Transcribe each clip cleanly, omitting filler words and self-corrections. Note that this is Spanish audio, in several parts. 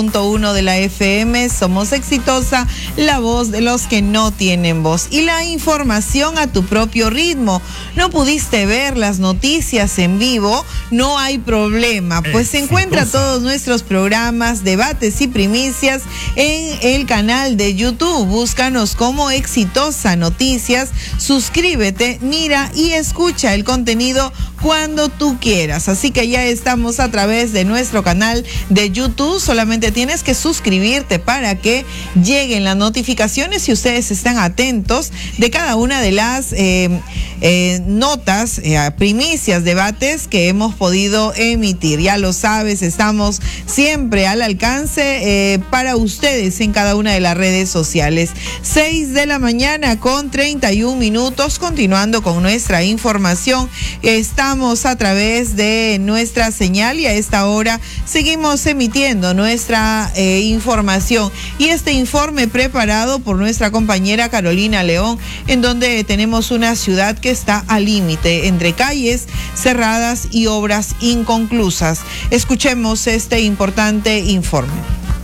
1 de la FM, somos Exitosa, la voz de los que no tienen voz. Y la información a tu propio ritmo. ¿No pudiste ver las noticias en vivo? No hay problema, pues se encuentra todos nuestros programas, debates y primicias en el canal de YouTube. Búscanos como Exitosa Noticias, suscríbete, mira y escucha el contenido cuando tú quieras. Así que ya estamos a través de nuestro canal de YouTube. Solamente tienes que suscribirte para que lleguen las notificaciones y ustedes estén atentos de cada una de las notas, primicias, debates que hemos podido emitir. Ya lo sabes, estamos siempre al alcance para ustedes en cada una de las redes sociales. 6 de la mañana con 31 minutos, continuando con nuestra información. Estamos a través de nuestra señal y a esta hora seguimos emitiendo nuestra información y este informe preparado por nuestra compañera Carolina León, en donde tenemos una ciudad que está al límite entre calles cerradas y obras inconclusas. Escuchemos este importante informe.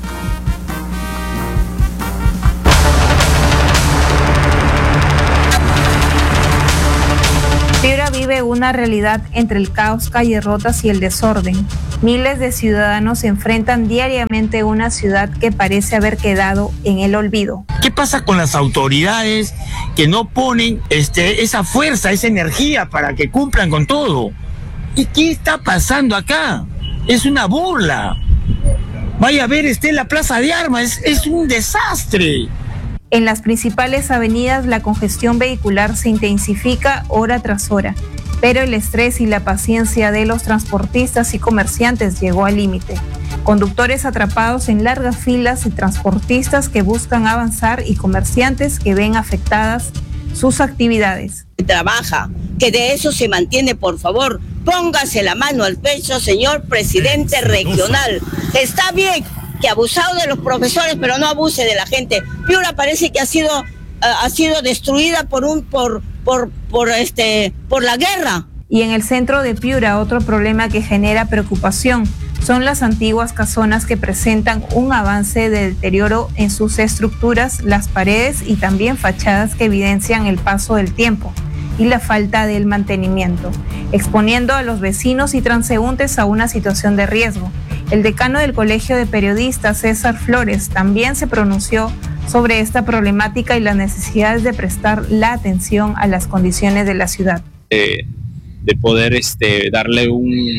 Piura vive una realidad entre el caos, calles rotas y el desorden. Miles de ciudadanos se enfrentan diariamente a una ciudad que parece haber quedado en el olvido. ¿Qué pasa con las autoridades que no ponen esa fuerza, esa energía para que cumplan con todo? ¿Y qué está pasando acá? Es una burla. Vaya a ver, la Plaza de Armas, es un desastre. En las principales avenidas la congestión vehicular se intensifica hora tras hora, pero el estrés y la paciencia de los transportistas y comerciantes llegó al límite. Conductores atrapados en largas filas y transportistas que buscan avanzar y comerciantes que ven afectadas sus actividades. Trabaja, que de eso se mantiene, por favor. Póngase la mano al pecho, señor presidente regional. Está bien que ha abusado de los profesores, pero no abuse de la gente. Piura parece que ha sido destruida por la guerra. Y en el centro de Piura, otro problema que genera preocupación son las antiguas casonas que presentan un avance de deterioro en sus estructuras, las paredes y también fachadas que evidencian el paso del tiempo y la falta del mantenimiento, exponiendo a los vecinos y transeúntes a una situación de riesgo. El decano del Colegio de Periodistas, César Flores, también se pronunció sobre esta problemática y las necesidades de prestar la atención a las condiciones de la ciudad. De poder darle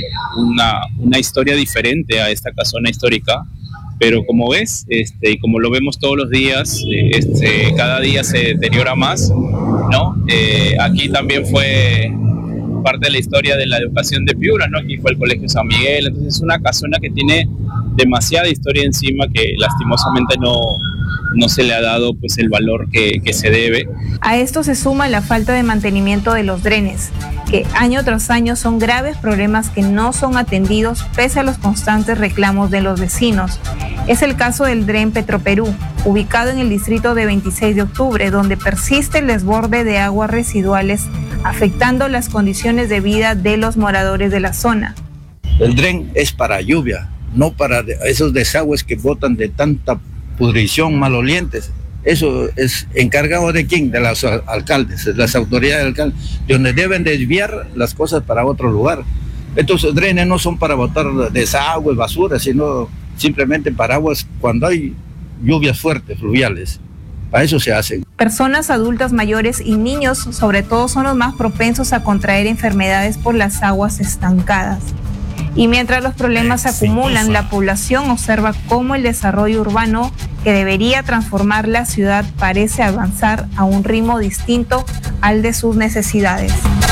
una historia diferente a esta casona histórica, pero como ves, y como lo vemos todos los días, cada día se deteriora más, ¿no? Aquí también fue parte de la historia de la educación de Piura, ¿no? Aquí fue el Colegio San Miguel, entonces es una casona que tiene demasiada historia encima que lastimosamente no se le ha dado pues el valor que se debe. A esto se suma la falta de mantenimiento de los drenes, que año tras año son graves problemas que no son atendidos pese a los constantes reclamos de los vecinos. Es el caso del dren Petroperú, ubicado en el distrito de 26 de octubre, donde persiste el desborde de aguas residuales, afectando las condiciones de vida de los moradores de la zona. El dren es para lluvia, no para esos desagües que botan de tanta pudrición, malolientes. Eso es encargado de quién, de los alcaldes, de las autoridades alcaldes, donde deben desviar las cosas para otro lugar. Estos drenes no son para botar desagüe, basura, sino simplemente para aguas cuando hay lluvias fuertes, fluviales. Para eso se hacen. Personas adultas mayores y niños, sobre todo, son los más propensos a contraer enfermedades por las aguas estancadas. Y mientras los problemas se acumulan, la población observa cómo el desarrollo urbano, que debería transformar la ciudad, parece avanzar a un ritmo distinto al de sus necesidades.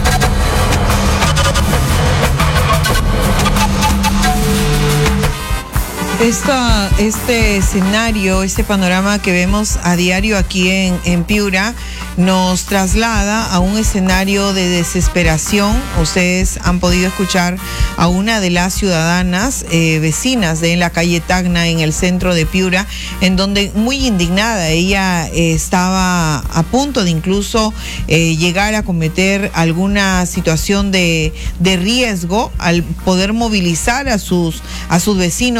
Este escenario, este panorama que vemos a diario aquí en Piura, nos traslada a un escenario de desesperación. Ustedes han podido escuchar a una de las ciudadanas vecinas de la calle Tacna en el centro de Piura, en donde muy indignada ella estaba a punto de incluso llegar a cometer alguna situación de riesgo al poder movilizar a sus vecinos con la finalidad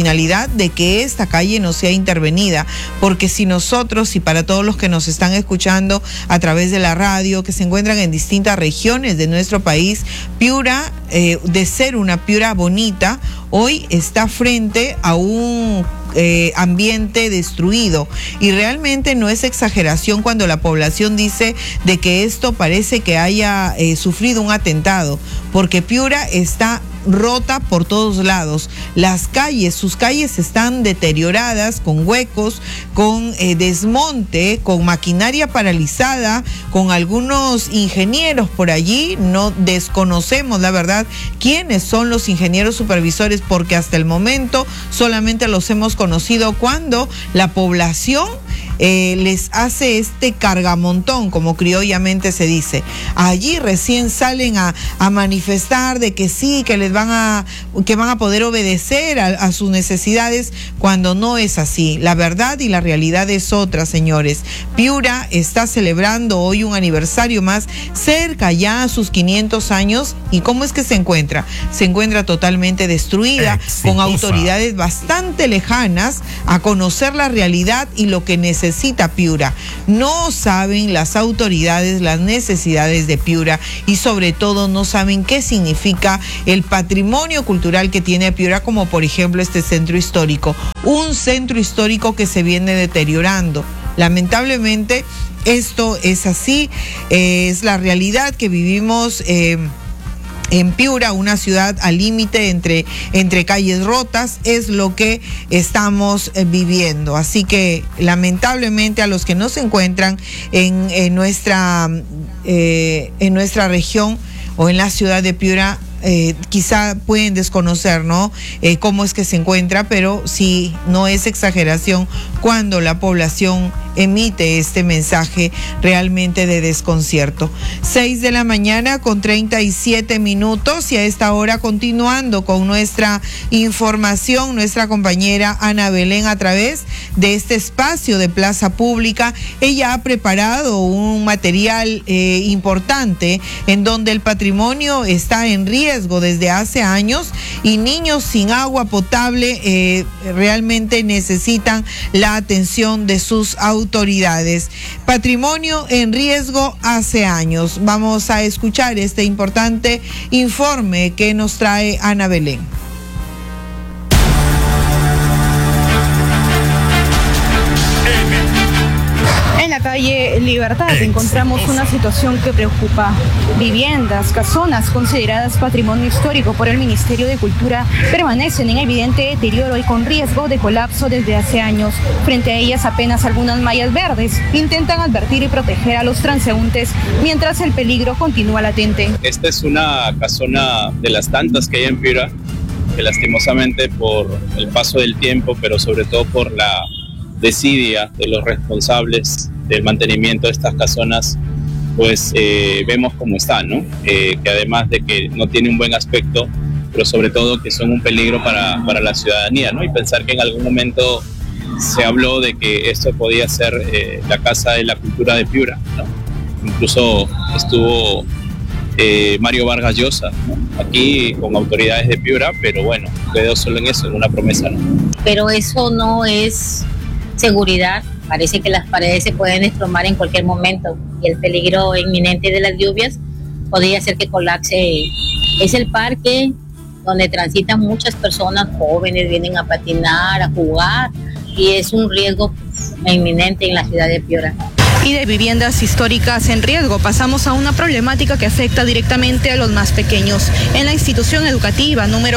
finalidad de que esta calle no sea intervenida, porque si nosotros, y para todos los que nos están escuchando a través de la radio, que se encuentran en distintas regiones de nuestro país, Piura, de ser una Piura bonita, hoy está frente a un ambiente destruido, y realmente no es exageración cuando la población dice de que esto parece que haya sufrido un atentado, porque Piura está rota por todos lados. Las calles, sus calles están deterioradas, con huecos, con desmonte, con maquinaria paralizada, con algunos ingenieros por allí. No desconocemos, la verdad, quiénes son los ingenieros supervisores, porque hasta el momento solamente los hemos conocido cuando la población les hace este cargamontón, como criollamente se dice. Allí recién salen a manifestar de que sí, que van a poder obedecer a sus necesidades, cuando no es así. La verdad y la realidad es otra, señores. Piura está celebrando hoy un aniversario más, cerca ya a sus 500 años. ¿Y cómo es que se encuentra? Se encuentra totalmente destruida, con autoridades bastante lejanas a conocer la realidad y lo que necesita Piura. No saben las autoridades las necesidades de Piura, y sobre todo no saben qué significa el patrimonio cultural que tiene Piura, como por ejemplo este centro histórico, un centro histórico que se viene deteriorando. Lamentablemente esto es así, es la realidad que vivimos en Piura, una ciudad al límite entre calles rotas, es lo que estamos viviendo. Así que lamentablemente a los que no se encuentran en nuestra región o en la ciudad de Piura, quizá pueden desconocer, ¿no? Cómo es que se encuentra, pero sí, no es exageración cuando la población emite este mensaje realmente de desconcierto. 6:37 a.m, y a esta hora, continuando con nuestra información, nuestra compañera Ana Belén, a través de este espacio de Plaza Pública, ella ha preparado un material importante en donde el patrimonio está en riesgo desde hace años, y niños sin agua potable realmente necesitan la atención de sus autoridades. Patrimonio en riesgo hace años. Vamos a escuchar este importante informe que nos trae Ana Belén. En la calle Libertad encontramos una situación que preocupa. Viviendas, casonas consideradas patrimonio histórico por el Ministerio de Cultura permanecen en evidente deterioro y con riesgo de colapso desde hace años. Frente a ellas apenas algunas mallas verdes intentan advertir y proteger a los transeúntes mientras el peligro continúa latente. Esta es una casona de las tantas que hay en Piura, que lastimosamente por el paso del tiempo, pero sobre todo por la desidia de los responsables del mantenimiento de estas casonas, pues vemos cómo están, ¿no? Que además de que no tiene un buen aspecto, pero sobre todo que son un peligro para la ciudadanía, ¿no? Y pensar que en algún momento se habló de que esto podía ser la Casa de la Cultura de Piura, ¿no? Incluso estuvo Mario Vargas Llosa, ¿no?, aquí con autoridades de Piura, pero bueno, quedó solo en eso, en una promesa, ¿no? Pero eso no es seguridad. Parece que las paredes se pueden desplomar en cualquier momento y el peligro inminente de las lluvias podría hacer que colapse. Es el parque donde transitan muchas personas jóvenes, vienen a patinar, a jugar, y es un riesgo inminente en la ciudad de Piura. Y de viviendas históricas en riesgo pasamos a una problemática que afecta directamente a los más pequeños. En la institución educativa número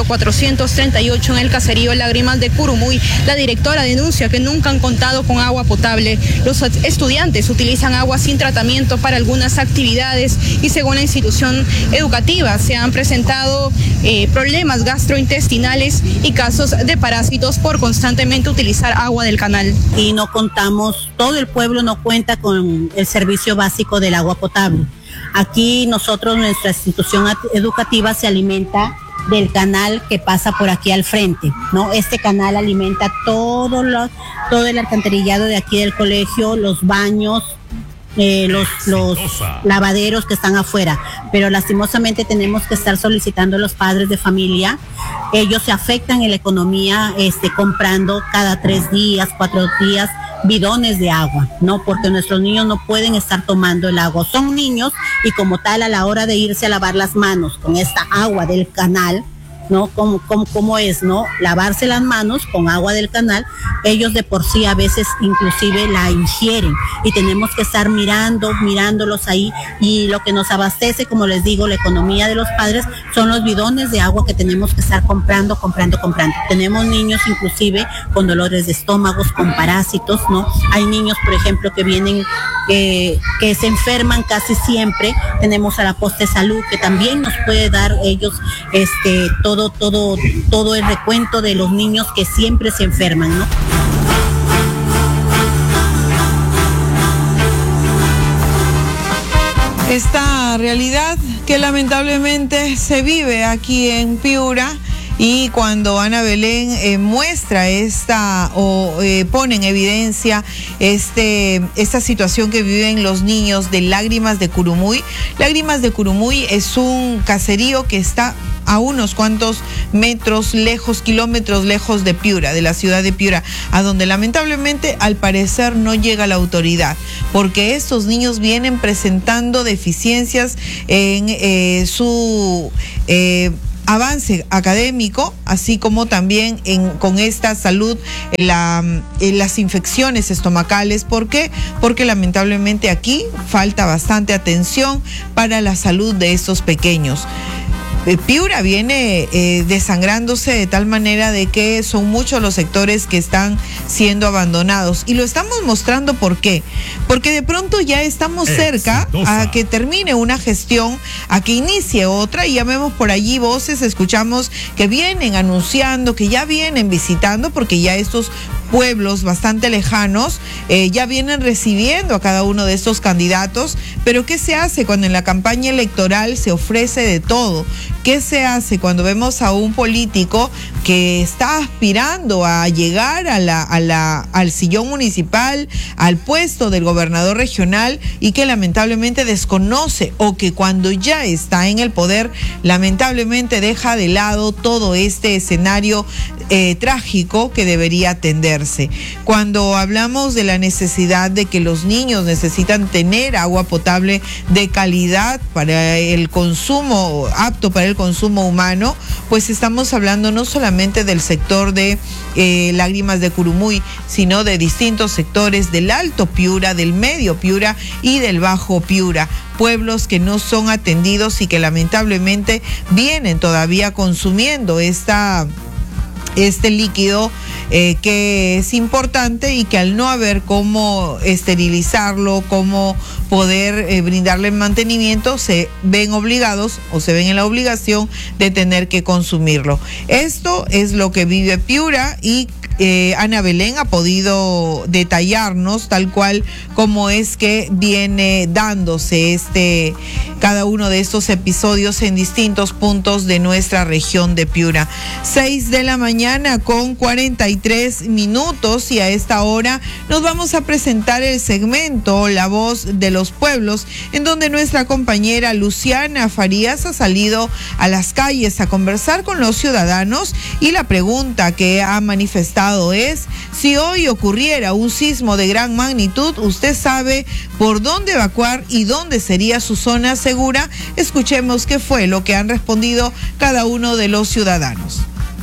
438 en el caserío Lágrimas de Curumuy, la directora denuncia que nunca han contado con agua potable. Los estudiantes utilizan agua sin tratamiento para algunas actividades y según la institución educativa se han presentado problemas gastrointestinales y casos de parásitos por constantemente utilizar agua del canal. Y no contamos, todo el pueblo no cuenta con el servicio básico del agua potable. Aquí nosotros, nuestra institución educativa se alimenta del canal que pasa por aquí al frente, ¿no? Este canal alimenta todo el alcantarillado de aquí del colegio, los baños, los lavaderos que están afuera, pero lastimosamente tenemos que estar solicitando a los padres de familia. Ellos se afectan en la economía comprando cada 3 días, 4 días bidones de agua, ¿no? Porque nuestros niños no pueden estar tomando el agua. Son niños y como tal a la hora de irse a lavar las manos con esta agua del canal, ¿no? Como es, ¿no? Lavarse las manos con agua del canal, ellos de por sí a veces inclusive la ingieren y tenemos que estar mirándolos ahí, y lo que nos abastece, como les digo, la economía de los padres son los bidones de agua que tenemos que estar comprando. Tenemos niños inclusive con dolores de estómagos, con parásitos, ¿no? Hay niños, por ejemplo, que vienen, que se enferman casi siempre. Tenemos a la poste salud que también nos puede dar ellos todo el recuento de los niños que siempre se enferman, ¿no? Esta realidad que lamentablemente se vive aquí en Piura, y cuando Ana Belén muestra pone en evidencia esta situación que viven los niños de Lágrimas de Curumuy. Lágrimas de Curumuy es un caserío que está a unos cuantos kilómetros lejos de Piura, de la ciudad de Piura, a donde lamentablemente al parecer no llega la autoridad, porque estos niños vienen presentando deficiencias en su avance académico, así como también con esta salud, en las infecciones estomacales. ¿Por qué? Porque lamentablemente aquí falta bastante atención para la salud de estos pequeños. Piura viene desangrándose de tal manera de que son muchos los sectores que están siendo abandonados, y lo estamos mostrando. ¿Por qué? Porque de pronto ya estamos cerca a que termine una gestión, a que inicie otra, y ya vemos por allí voces, escuchamos que vienen anunciando, que ya vienen visitando, porque ya estos pueblos bastante lejanos ya vienen recibiendo a cada uno de estos candidatos. Pero ¿qué se hace cuando en la campaña electoral se ofrece de todo? ¿Qué se hace cuando vemos a un político que está aspirando a llegar al sillón municipal, al puesto del gobernador regional, y que lamentablemente desconoce, o que cuando ya está en el poder lamentablemente deja de lado todo este escenario trágico que debería atenderse? Cuando hablamos de la necesidad de que los niños necesitan tener agua potable de calidad para el consumo, apto para el consumo humano, pues estamos hablando no solamente del sector de Lágrimas de Curumuy, sino de distintos sectores del Alto Piura, del Medio Piura y del Bajo Piura, pueblos que no son atendidos y que lamentablemente vienen todavía consumiendo este líquido que es importante, y que al no haber cómo esterilizarlo, cómo poder brindarle mantenimiento, se ven obligados o se ven en la obligación de tener que consumirlo. Esto es lo que vive Piura, y Ana Belén ha podido detallarnos tal cual como es que viene dándose cada uno de estos episodios en distintos puntos de nuestra región de Piura. 6 de la mañana con 43 minutos, y a esta hora nos vamos a presentar el segmento La Voz de los Pueblos, en donde nuestra compañera Luciana Farías ha salido a las calles a conversar con los ciudadanos, y la pregunta que ha manifestado es: si hoy ocurriera un sismo de gran magnitud, ¿usted sabe por dónde evacuar y dónde sería su zona segura? Escuchemos qué fue lo que han respondido cada uno de los ciudadanos.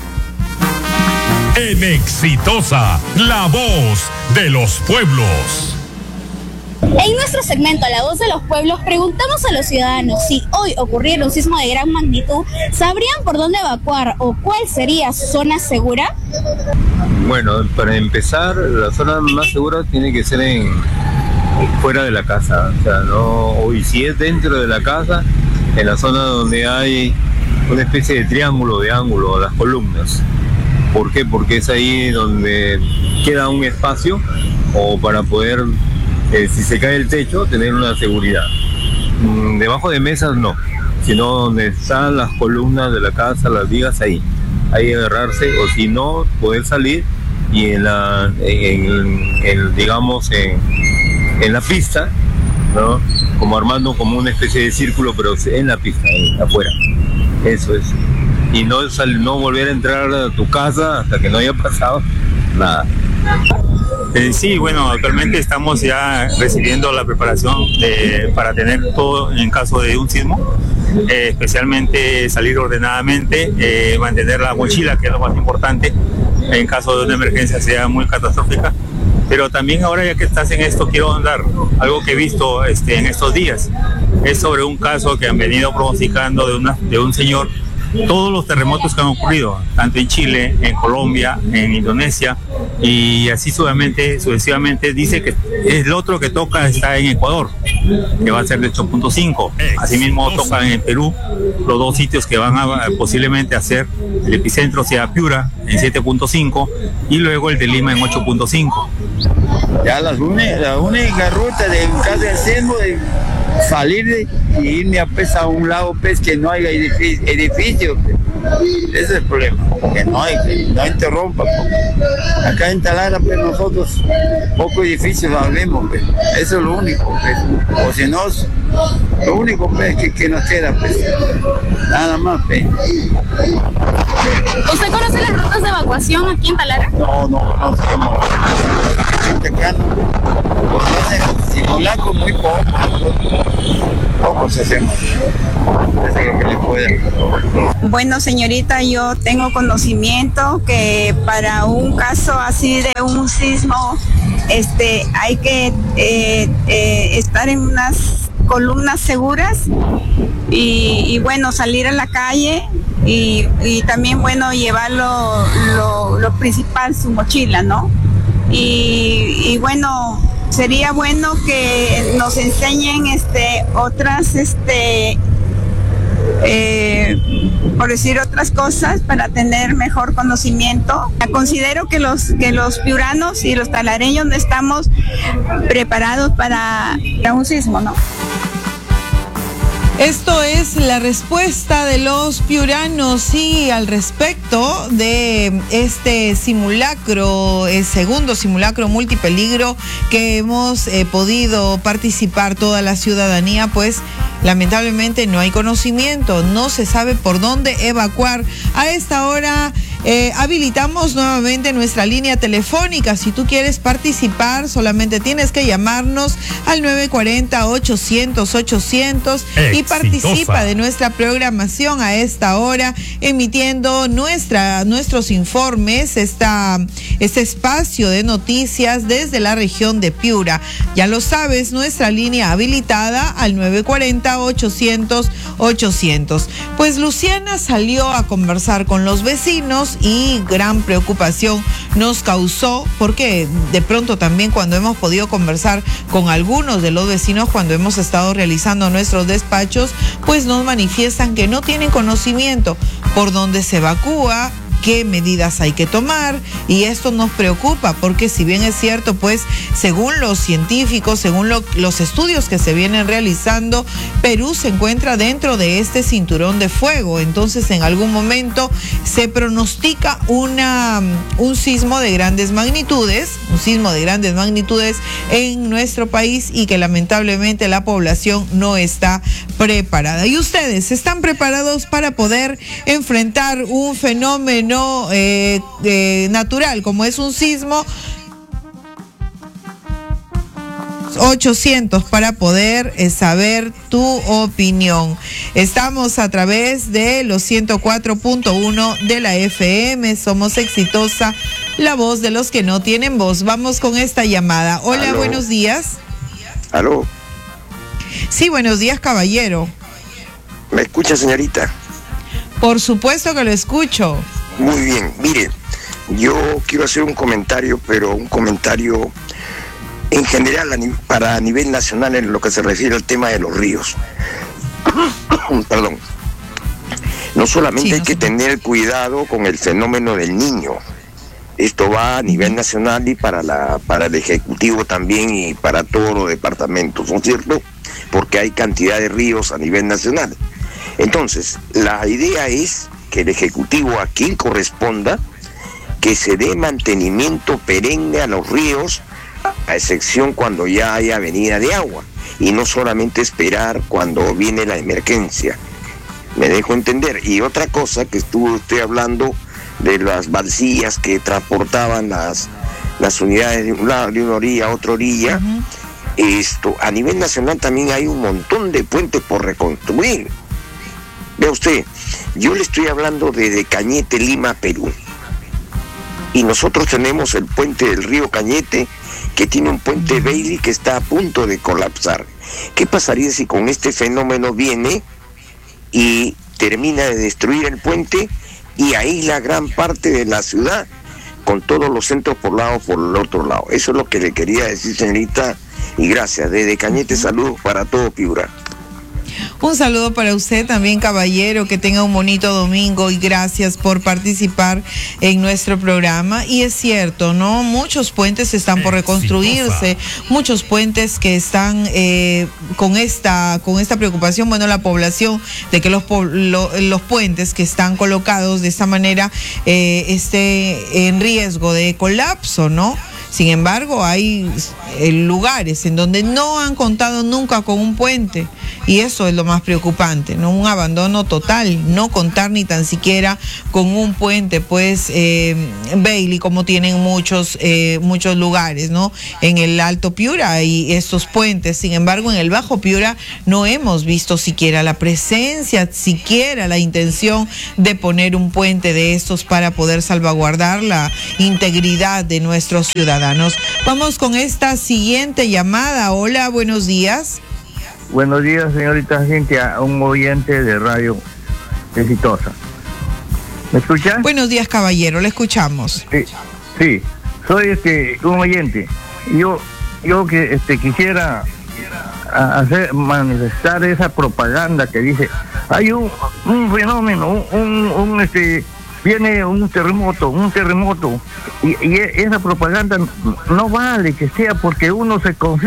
En Exitosa, la voz de los pueblos. En nuestro segmento La Voz de los Pueblos preguntamos a los ciudadanos si hoy ocurriera un sismo de gran magnitud, ¿sabrían por dónde evacuar o cuál sería su zona segura? Bueno, para empezar, la zona más segura tiene que ser fuera de la casa, o sea, no, y si es dentro de la casa, en la zona donde hay una especie de triángulo, de ángulo, las columnas. ¿Por qué? Porque es ahí donde queda un espacio o para poder, si se cae el techo, tener una seguridad. Debajo de mesas no, sino donde están las columnas de la casa, las vigas, ahí agarrarse, o si no, poder salir y en la pista ¿no? Como armando como una especie de círculo, pero en la pista, afuera. Eso es. Y no volver a entrar a tu casa hasta que no haya pasado nada. Sí, bueno, actualmente estamos ya recibiendo la preparación para tener todo en caso de un sismo, especialmente salir ordenadamente, mantener la mochila, que es lo más importante, en caso de una emergencia sea muy catastrófica. Pero también ahora, ya que estás en esto, quiero dar algo que he visto en estos días. Es sobre un caso que han venido pronosticando de un señor. Todos los terremotos que han ocurrido, tanto en Chile, en Colombia, en Indonesia, y así sucesivamente, dice que el otro que toca está en Ecuador, que va a ser de 8.5. Asimismo tocan en Perú, los dos sitios que van a posiblemente hacer el epicentro sea Piura en 7.5 y luego el de Lima en 8.5. Ya la única ruta de en caso de sismo de salir y irme a un lado que no haya edificio. Ese es el problema, que no interrumpa. Acá en Talara, pues nosotros pocos edificios vemos, pues. Eso es lo único, pues. O si no, lo único pues, que nos queda, pues. Nada más, pues. ¿Usted conoce las rutas de evacuación aquí en Talara? No conocemos. Simulacro muy poco se hacemos. Eso es lo que le puede. Bueno, señorita, yo tengo conocimiento que para un caso así de un sismo, hay que estar en unas columnas seguras y bueno, salir a la calle y también, bueno, llevar lo principal, su mochila, ¿no? Y bueno, sería bueno que nos enseñen otras, por decir otras cosas, para tener mejor conocimiento. Considero que los piuranos y los talareños no estamos preparados para un sismo, ¿no? Esto es la respuesta de los piuranos y al respecto de este simulacro, el segundo simulacro multipeligro que hemos podido participar toda la ciudadanía, pues lamentablemente no hay conocimiento, no se sabe por dónde evacuar. A esta hora habilitamos nuevamente nuestra línea telefónica. Si tú quieres participar, solamente tienes que llamarnos al 940-800-800 y participa de nuestra programación a esta hora, emitiendo nuestros informes, este espacio de noticias desde la región de Piura. Ya lo sabes, nuestra línea habilitada al 940-800-800. Pues Luciana salió a conversar con los vecinos y gran preocupación nos causó, porque de pronto también cuando hemos podido conversar con algunos de los vecinos, cuando hemos estado realizando nuestros despachos, pues nos manifiestan que no tienen conocimiento por dónde se evacúa, qué medidas hay que tomar, y esto nos preocupa porque si bien es cierto, pues según los científicos, según los estudios que se vienen realizando, Perú se encuentra dentro de este cinturón de fuego. Entonces en algún momento se pronostica un sismo de grandes magnitudes, en nuestro país, y que lamentablemente la población no está preparada. ¿Y ustedes están preparados para poder enfrentar un fenómeno natural como es un sismo? 800 para poder saber tu opinión. Estamos a través de los 104.1 de la FM. Somos Exitosa, la voz de los que no tienen voz. Vamos con esta llamada. Hola, ¿aló? Buenos días. ¿Aló? Sí, buenos días, caballero. ¿Me escucha, señorita? Por supuesto que lo escucho. Muy bien, mire, yo quiero hacer un comentario, pero un comentario en general a nivel nacional en lo que se refiere al tema de los ríos. Perdón. No solamente hay que tener cuidado con el fenómeno del Niño. Esto va a nivel nacional y para el Ejecutivo también y para todos los departamentos, ¿no es cierto? Porque hay cantidad de ríos a nivel nacional. Entonces, la idea es que el Ejecutivo, a quien corresponda, que se dé mantenimiento perenne a los ríos a excepción cuando ya hay avenida de agua, y no solamente esperar cuando viene la emergencia. Me dejo entender. Y otra cosa que estuvo usted hablando de las balsillas que transportaban las unidades de un lado, de una orilla a otra orilla. A nivel nacional también hay un montón de puentes por reconstruir. Vea usted, yo le estoy hablando de Cañete, Lima, Perú. Y nosotros tenemos el puente del río Cañete, que tiene un puente Bailey que está a punto de colapsar. ¿Qué pasaría si con este fenómeno viene y termina de destruir el puente y aísla gran parte de la ciudad, con todos los centros poblados por el otro lado? Eso es lo que le quería decir, señorita, y gracias. Desde Cañete, saludos para todo Piura. Un saludo para usted también, caballero, que tenga un bonito domingo y gracias por participar en nuestro programa. Y es cierto, ¿no? Muchos puentes están por reconstruirse, muchos puentes que están con esta preocupación, bueno, la población, de que los puentes que están colocados de esta manera esté en riesgo de colapso, ¿no? Sin embargo, hay lugares en donde no han contado nunca con un puente, y eso es lo más preocupante, ¿no? Un abandono total, no contar ni tan siquiera con un puente, pues, Bailey, como tienen muchos lugares, ¿no? En el Alto Piura hay estos puentes. Sin embargo, en el Bajo Piura no hemos visto siquiera la presencia, siquiera la intención de poner un puente de estos para poder salvaguardar la integridad de nuestros ciudadanos. Vamos con esta siguiente llamada. Hola, buenos días. Buenos días, señorita Cintia, un oyente de Radio Exitosa. ¿Me escucha? Buenos días, caballero, le escuchamos. Sí, soy un oyente. Yo que quisiera manifestar esa propaganda que dice, hay un fenómeno, viene un terremoto, y esa propaganda no vale que sea porque uno se confía